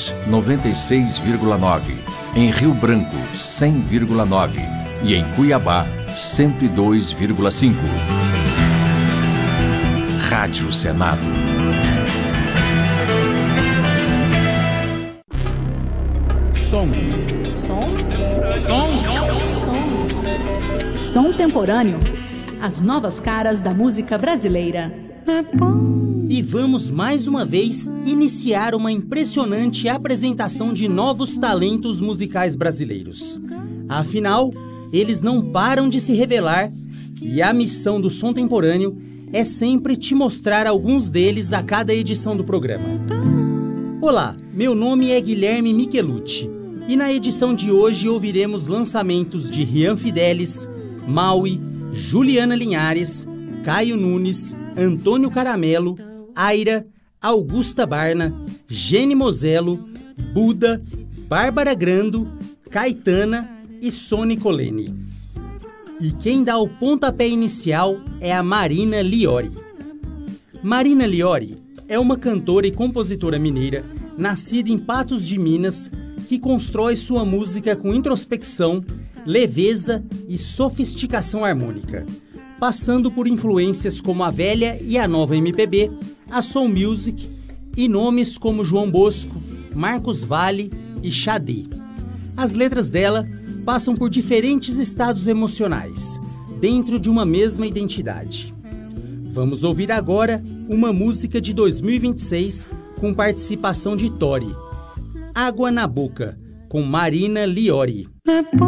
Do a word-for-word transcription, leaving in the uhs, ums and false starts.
Florianópolis, noventa e seis vírgula nove. Em Rio Branco, cem vírgula nove. E em Cuiabá, cento e dois vírgula cinco. Rádio Senado. Som. Som? Som. Som. Som temporâneo. As novas caras da música brasileira. E vamos mais uma vez iniciar uma impressionante apresentação de novos talentos musicais brasileiros. Afinal, eles não param de se revelar e a missão do Som Temporâneo é sempre te mostrar alguns deles a cada edição do programa. Olá, meu nome é Guilherme Michelucci e na edição de hoje ouviremos lançamentos de Rian Fidelis, Maui, Juliana Linhares, Caio Nunes, Antônio Caramelo, Aira, Augusta Barna, Gene Mosello, Buda, Bárbara Grando, Caetana e Sony Colene. E quem dá o pontapé inicial é a Marina Liori. Marina Liori é uma cantora e compositora mineira nascida em Patos de Minas que constrói sua música com introspecção, leveza e sofisticação harmônica, passando por influências como a velha e a nova M P B, a soul music e nomes como João Bosco, Marcos Valle e Xadê. As letras dela passam por diferentes estados emocionais, dentro de uma mesma identidade. Vamos ouvir agora uma música de dois mil e vinte e seis com participação de Tori, Água na Boca, com Marina Liori.